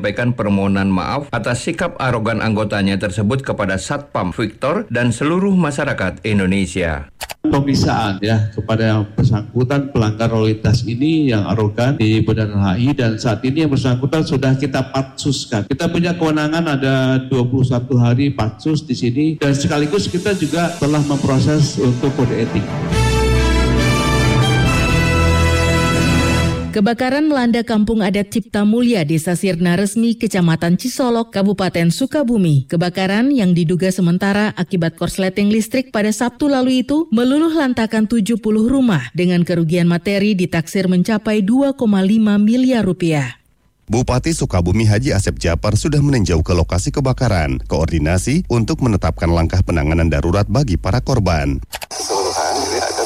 menyampaikan permohonan maaf atas sikap arogan anggotanya tersebut kepada Satpam Victor dan seluruh masyarakat Indonesia. Pemeriksaan ya kepada yang bersangkutan pelanggar lalu lintas ini yang arogan di Bundaran HI, dan saat ini yang bersangkutan sudah kita patsuskan. Kita punya kewenangan ada 21 hari patsus di sini, dan sekaligus kita juga telah memproses untuk kode etik. Kebakaran melanda kampung adat Cipta Mulya, Desa Sirna Resmi, Kecamatan Cisolok, Kabupaten Sukabumi. Kebakaran yang diduga sementara akibat korsleting listrik pada Sabtu lalu itu meluluh lantakan 70 rumah dengan kerugian materi ditaksir mencapai 2,5 miliar rupiah. Bupati Sukabumi Haji Asep Japar sudah meninjau ke lokasi kebakaran, koordinasi untuk menetapkan langkah penanganan darurat bagi para korban. Keseluruhan ini ada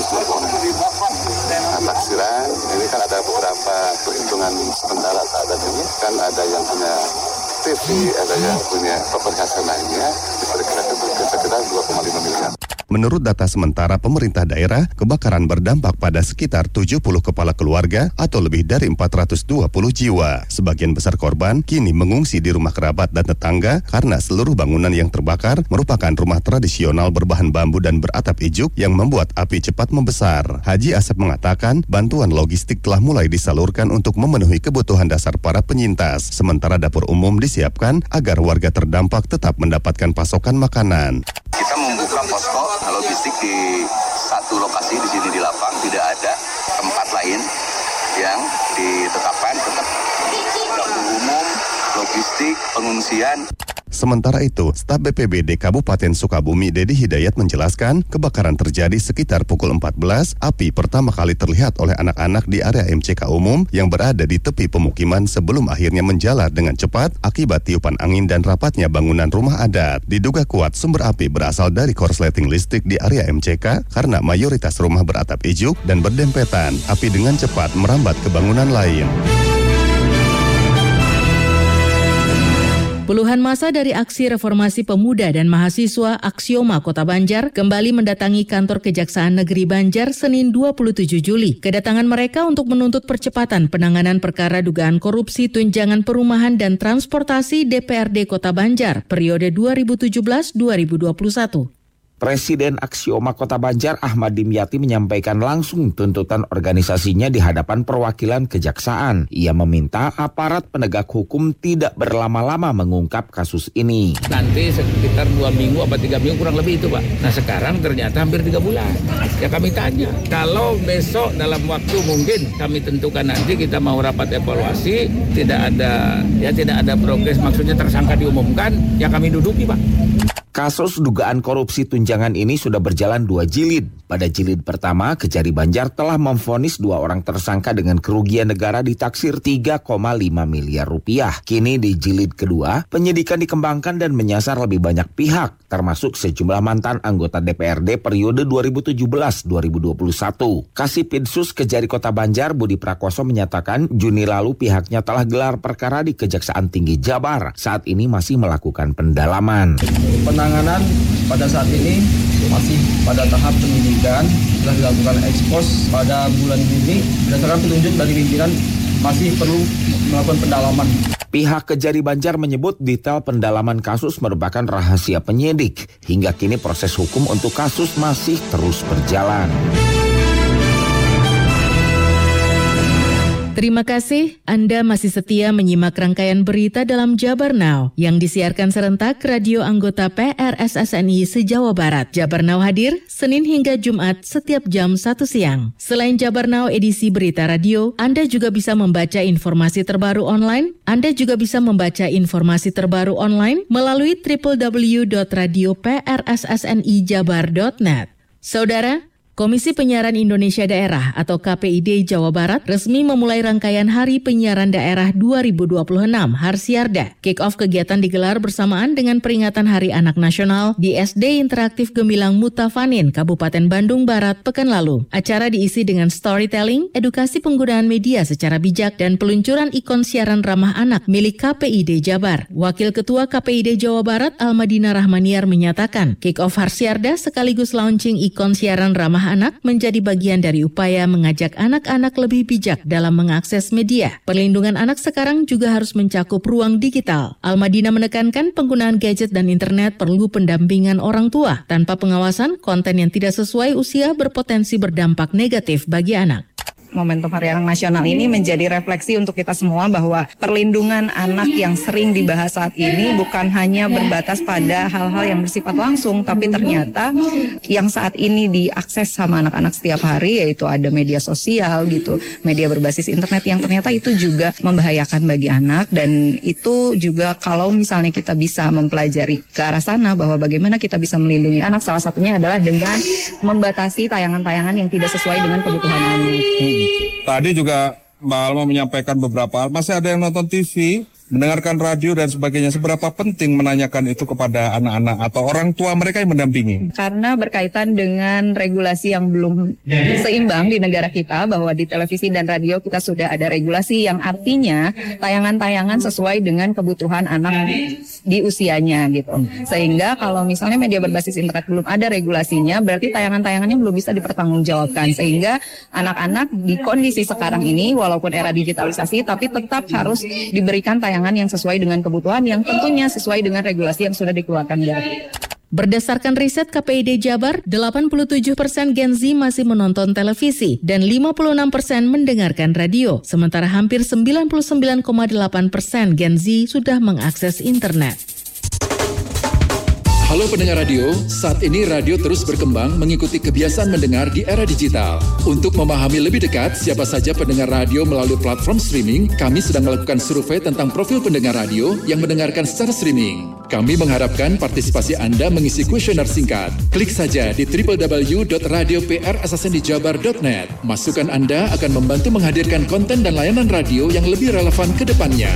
450 taksiran. Ini kan ada beberapa perhitungan sementara saat ini. Kan ada yang punya TV, ada yang punya penghasilan lainnya. Diperkirakan sekitar 2,5 miliar. Menurut data sementara pemerintah daerah, kebakaran berdampak pada sekitar 70 kepala keluarga atau lebih dari 420 jiwa. Sebagian besar korban kini mengungsi di rumah kerabat dan tetangga karena seluruh bangunan yang terbakar merupakan rumah tradisional berbahan bambu dan beratap ijuk yang membuat api cepat membesar. Haji Asep mengatakan bantuan logistik telah mulai disalurkan untuk memenuhi kebutuhan dasar para penyintas. Sementara dapur umum disiapkan agar warga terdampak tetap mendapatkan pasokan makanan. Kita membuka posko logistik di satu lokasi di sini di lapang, tidak ada tempat lain yang ditetapkan, tetap dapur umum, logistik, pengungsian. Sementara itu, staf BPBD Kabupaten Sukabumi Dedi Hidayat menjelaskan kebakaran terjadi sekitar pukul 14. Api pertama kali terlihat oleh anak-anak di area MCK umum yang berada di tepi pemukiman sebelum akhirnya menjalar dengan cepat akibat tiupan angin dan rapatnya bangunan rumah adat. Diduga kuat sumber api berasal dari korsleting listrik di area MCK karena mayoritas rumah beratap ijuk dan berdempetan. Api dengan cepat merambat ke bangunan lain. Puluhan massa dari Aksi Reformasi Pemuda dan Mahasiswa Aksioma Kota Banjar kembali mendatangi kantor Kejaksaan Negeri Banjar Senin 27 Juli. Kedatangan mereka untuk menuntut percepatan penanganan perkara dugaan korupsi tunjangan perumahan dan transportasi DPRD Kota Banjar periode 2017-2021. Presiden Aksioma Kota Banjar Ahmad Dimyati menyampaikan langsung tuntutan organisasinya di hadapan perwakilan kejaksaan. Ia meminta aparat penegak hukum tidak berlama-lama mengungkap kasus ini. Nanti sekitar 2 minggu atau 3 minggu kurang lebih itu Pak. Nah sekarang ternyata hampir 3 bulan. Ya kami tanya, kalau besok dalam waktu mungkin kami tentukan nanti kita mau rapat evaluasi, tidak ada progres, maksudnya tersangka diumumkan, ya kami duduki Pak. Kasus dugaan korupsi tunjangan ini sudah berjalan 2 jilid. Pada jilid pertama, Kejari Banjar telah memvonis 2 orang tersangka dengan kerugian negara ditaksir 3,5 miliar rupiah. Kini di jilid kedua, penyidikan dikembangkan dan menyasar lebih banyak pihak, termasuk sejumlah mantan anggota DPRD periode 2017-2021. Kasipidsus Kejari Kota Banjar Budi Prakoso menyatakan Juni lalu pihaknya telah gelar perkara di Kejaksaan Tinggi Jabar. Saat ini masih melakukan pendalaman. Penanganan pada saat ini masih pada tahap penyidikan, telah dilakukan ekspos pada bulan Juni. Berdasarkan petunjuk dari pimpinan masih perlu melakukan pendalaman. Pihak Kejari Banjar menyebut detail pendalaman kasus merupakan rahasia penyidik. Hingga kini proses hukum untuk kasus masih terus berjalan. Terima kasih Anda masih setia menyimak rangkaian berita dalam Jabar Now yang disiarkan serentak radio anggota PRSSNI se-Jawa Barat. Jabar Now hadir Senin hingga Jumat setiap jam 1 siang. Selain Jabar Now edisi berita radio, Anda juga bisa membaca informasi terbaru online. Anda juga bisa membaca informasi terbaru online melalui www.radioprssnijabar.net. Saudara, Komisi Penyiaran Indonesia Daerah atau KPID Jawa Barat resmi memulai rangkaian Hari Penyiaran Daerah 2026 Harsiarda. Kick-off kegiatan digelar bersamaan dengan peringatan Hari Anak Nasional di SD Interaktif Gemilang Mutafanin, Kabupaten Bandung Barat pekan lalu. Acara diisi dengan storytelling, edukasi penggunaan media secara bijak, dan peluncuran ikon siaran ramah anak milik KPID Jabar. Wakil Ketua KPID Jawa Barat Almadina Rahmaniar menyatakan, kick-off Harsiarda sekaligus launching ikon siaran ramah ramah anak menjadi bagian dari upaya mengajak anak-anak lebih bijak dalam mengakses media. Perlindungan anak sekarang juga harus mencakup ruang digital. Al-Madinah menekankan penggunaan gadget dan internet perlu pendampingan orang tua. Tanpa pengawasan, konten yang tidak sesuai usia berpotensi berdampak negatif bagi anak. Momentum Hari Anak Nasional ini menjadi refleksi untuk kita semua bahwa perlindungan anak yang sering dibahas saat ini bukan hanya berbatas pada hal-hal yang bersifat langsung, tapi ternyata yang saat ini diakses sama anak-anak setiap hari, yaitu ada media sosial gitu, media berbasis internet yang ternyata itu juga membahayakan bagi anak. Dan itu juga kalau misalnya kita bisa mempelajari ke arah sana bahwa bagaimana kita bisa melindungi anak, salah satunya adalah dengan membatasi tayangan-tayangan yang tidak sesuai dengan kebutuhan anak. Tadi juga Mbak Alma menyampaikan beberapa hal, masih ada yang nonton TV, mendengarkan radio dan sebagainya. Seberapa penting menanyakan itu kepada anak-anak atau orang tua mereka yang mendampingi? Karena berkaitan dengan regulasi yang belum seimbang di negara kita, bahwa di televisi dan radio kita sudah ada regulasi yang artinya tayangan-tayangan sesuai dengan kebutuhan anak di usianya gitu. Sehingga kalau misalnya media berbasis internet belum ada regulasinya, berarti tayangan-tayangannya belum bisa dipertanggungjawabkan. Sehingga anak-anak di kondisi sekarang ini, walaupun era digitalisasi, tapi tetap harus diberikan tayangan yang sesuai dengan kebutuhan, yang tentunya sesuai dengan regulasi yang sudah dikeluarkan dari. Berdasarkan riset KPID Jabar, 87% Gen Z masih menonton televisi dan 56% mendengarkan radio. Sementara hampir 99,8% Gen Z sudah mengakses internet. Halo pendengar radio, saat ini radio terus berkembang mengikuti kebiasaan mendengar di era digital. Untuk memahami lebih dekat siapa saja pendengar radio melalui platform streaming, kami sedang melakukan survei tentang profil pendengar radio yang mendengarkan secara streaming. Kami mengharapkan partisipasi Anda mengisi kuesioner singkat. Klik saja di www.radioprssndijabar.net. Masukan Anda akan membantu menghadirkan konten dan layanan radio yang lebih relevan ke depannya.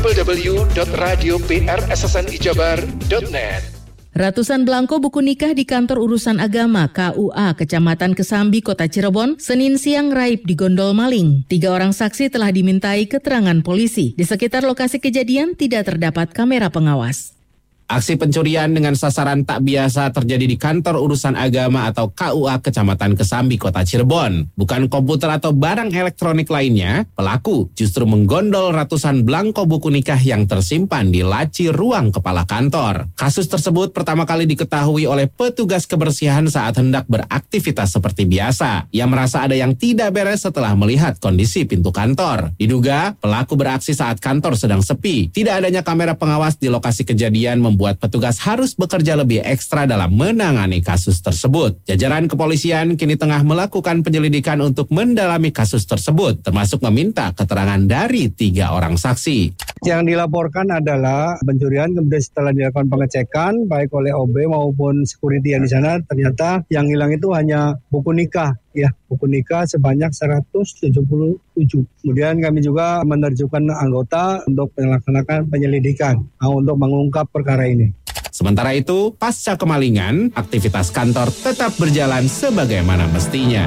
www.radioprssndijabar.net. Ratusan belangko buku nikah di kantor urusan agama KUA Kecamatan Kesambi, Kota Cirebon, Senin siang raib di gondol maling. 3 orang saksi telah dimintai keterangan polisi. Di sekitar lokasi kejadian tidak terdapat kamera pengawas. Aksi pencurian dengan sasaran tak biasa terjadi di kantor urusan agama atau KUA Kecamatan Kesambi, Kota Cirebon. Bukan komputer atau barang elektronik lainnya, pelaku justru menggondol ratusan belangko buku nikah yang tersimpan di laci ruang kepala kantor. Kasus tersebut pertama kali diketahui oleh petugas kebersihan saat hendak beraktivitas seperti biasa. Ia merasa ada yang tidak beres setelah melihat kondisi pintu kantor. Diduga, pelaku beraksi saat kantor sedang sepi. Tidak adanya kamera pengawas di lokasi kejadian membuat petugas harus bekerja lebih ekstra dalam menangani kasus tersebut. Jajaran kepolisian kini tengah melakukan penyelidikan untuk mendalami kasus tersebut, termasuk meminta keterangan dari 3 orang saksi. Yang dilaporkan adalah pencurian, kemudian setelah dilakukan pengecekan baik oleh OB maupun security yang di sana, ternyata yang hilang itu hanya buku nikah. Ya, buku nikah sebanyak 177. Kemudian kami juga menerjunkan anggota untuk melaksanakan penyelidikan untuk mengungkap perkara ini. Sementara itu, pasca kemalingan, aktivitas kantor tetap berjalan sebagaimana mestinya.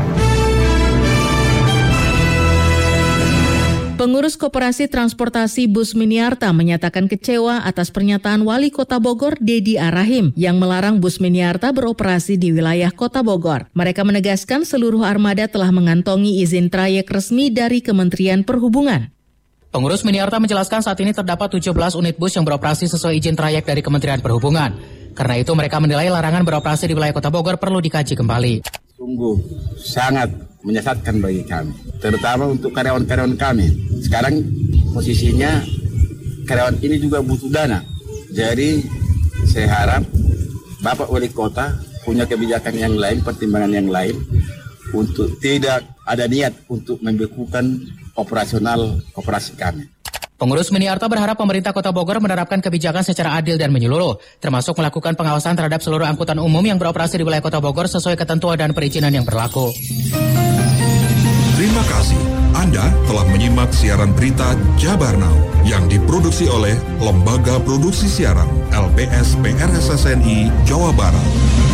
Pengurus Koperasi Transportasi Bus Miniarta menyatakan kecewa atas pernyataan Wali Kota Bogor, Dedi Arahim, yang melarang bus Miniarta beroperasi di wilayah Kota Bogor. Mereka menegaskan seluruh armada telah mengantongi izin trayek resmi dari Kementerian Perhubungan. Pengurus Miniarta menjelaskan saat ini terdapat 17 unit bus yang beroperasi sesuai izin trayek dari Kementerian Perhubungan. Karena itu mereka menilai larangan beroperasi di wilayah Kota Bogor perlu dikaji kembali. Sungguh sangat menyesatkan bagi kami, terutama untuk karyawan-karyawan kami. Sekarang posisinya karyawan ini juga butuh dana. Jadi saya harap Bapak Wali Kota punya kebijakan yang lain, pertimbangan yang lain untuk tidak ada niat untuk membekukan operasional koperasi kami. Pengurus Miniarta berharap pemerintah Kota Bogor menerapkan kebijakan secara adil dan menyeluruh, termasuk melakukan pengawasan terhadap seluruh angkutan umum yang beroperasi di wilayah Kota Bogor sesuai ketentuan dan perizinan yang berlaku. Terima kasih. Anda telah menyimak siaran berita Jabar Now yang diproduksi oleh Lembaga Produksi Siaran LPS PRSSNI Jawa Barat.